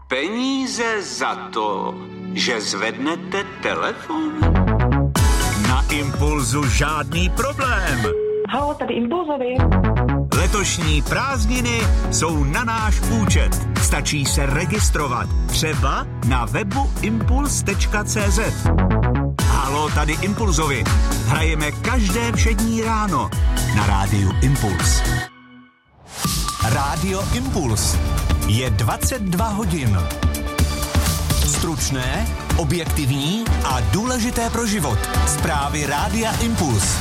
Peníze za to, že zvednete telefon? Na Impulzu žádný problém. Halo, tady Impulzovi. Letošní prázdniny jsou na náš účet. Stačí se registrovat. Třeba na webu impuls.cz. Halo, tady Impulzovi. Hrajeme každé všední ráno na rádiu Impuls. Rádio Impuls. Je 22 hodin. Stručné, objektivní a důležité pro život. Zprávy Rádia Impuls.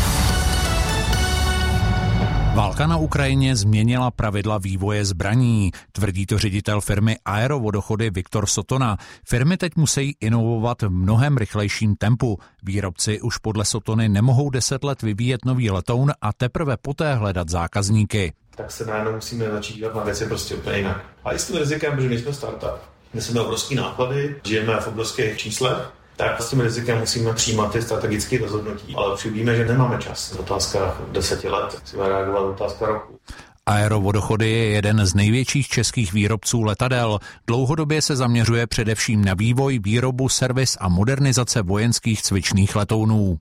Válka na Ukrajině změnila pravidla vývoje zbraní, tvrdí to ředitel firmy Aerovodochody Viktor Sotona. Firmy teď musí inovovat v mnohem rychlejším tempu. Výrobci už podle Sotony nemohou 10 let vyvíjet nový letoun a teprve poté hledat zákazníky. Tak se najednou musíme začít dívat na věci prostě úplně jinak. A i s tím rizikem, protože nejsme startup, neseme obrovské náklady, žijeme v obrovských číslech, tak s tím rizikem musíme přijímat ty strategické rozhodnutí. Ale už víme, že nemáme čas. V otázkách 10 let musíme reagovat v otázka roku. Aerovodochody je jeden z největších českých výrobců letadel. Dlouhodobě se zaměřuje především na vývoj, výrobu, servis a modernizace vojenských cvičných letounů.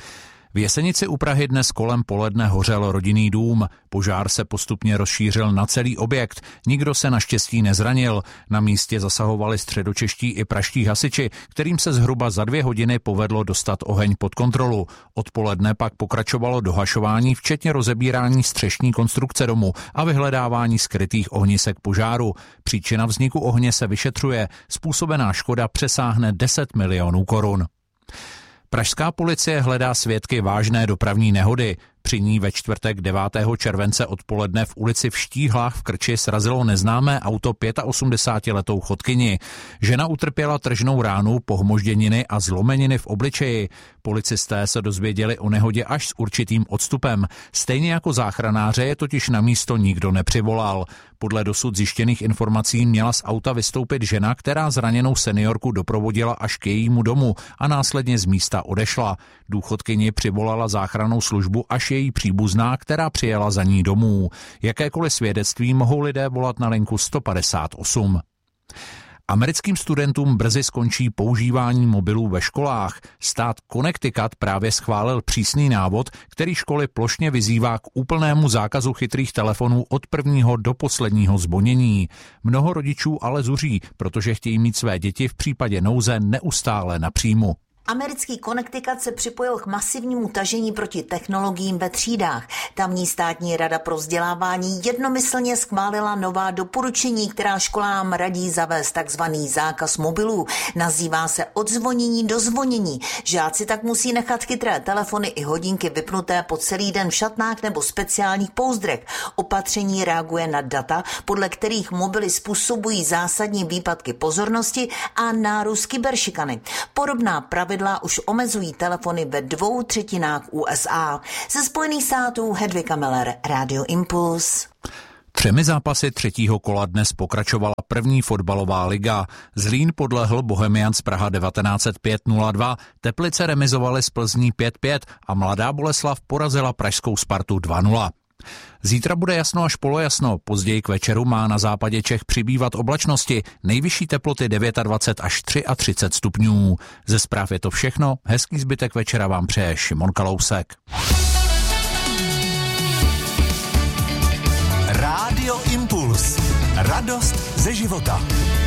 V Jesenici u Prahy dnes kolem poledne hořel rodinný dům. Požár se postupně rozšířil na celý objekt. Nikdo se naštěstí nezranil. Na místě zasahovali středočeští i pražští hasiči, kterým se zhruba za 2 hodiny povedlo dostat oheň pod kontrolu. Odpoledne pak pokračovalo dohašování, včetně rozebírání střešní konstrukce domu a vyhledávání skrytých ohnisek požáru. Příčina vzniku ohně se vyšetřuje. Způsobená škoda přesáhne 10 milionů korun. Pražská policie hledá svědky vážné dopravní nehody. Při ní ve čtvrtek 9. července odpoledne v ulici v Štíhlách v Krči srazilo neznámé auto 85letou chodkyni. Žena utrpěla tržnou ránu, pohmožděniny a zlomeniny v obličeji. Policisté se dozvěděli o nehodě až s určitým odstupem. Stejně jako záchranáře je totiž na místo nikdo nepřivolal. Podle dosud zjištěných informací měla z auta vystoupit žena, která zraněnou seniorku doprovodila až k jejímu domu a následně z místa odešla. Důchodkyni přivolala záchrannou službu až její příbuzná, která přijela za ní domů. Jakékoliv svědectví mohou lidé volat na linku 158. Americkým studentům brzy skončí používání mobilů ve školách. Stát Connecticut právě schválil přísný návod, který školy plošně vyzývá k úplnému zákazu chytrých telefonů od prvního do posledního zvonění. Mnoho rodičů ale zuří, protože chtějí mít své děti v případě nouze neustále na příjmu. Americký Connecticut se připojil k masivnímu tažení proti technologiím ve třídách. Tamní státní rada pro vzdělávání jednomyslně schválila nová doporučení, která školám radí zavést takzvaný zákaz mobilů. Nazývá se od zvonění do zvonění. Žáci tak musí nechat chytré telefony i hodinky vypnuté po celý den v šatnách nebo speciálních pouzdrech. Opatření reaguje na data, podle kterých mobily způsobují zásadní výpadky pozornosti a nárůst kyberšikany. Podobná pravidla už omezují telefony ve 2/3 USA. Ze Spojených států Hedvika Meller, Radio Impuls. 3 zápasy 3. kola dnes pokračovala první fotbalová liga. Zlín podlehl Bohemians Praha 1905 0-2, Teplice remizovaly s Plzní 5-5 a Mladá Boleslav porazila pražskou Spartu 2-0. Zítra bude jasno až polojasno, později k večeru má na západě Čech přibývat oblačnosti, nejvyšší teploty 29 až 33 stupňů. Ze zpráv je to všechno, hezký zbytek večera vám přeje Šimon Kalousek. Rádio Impuls. Radost ze života.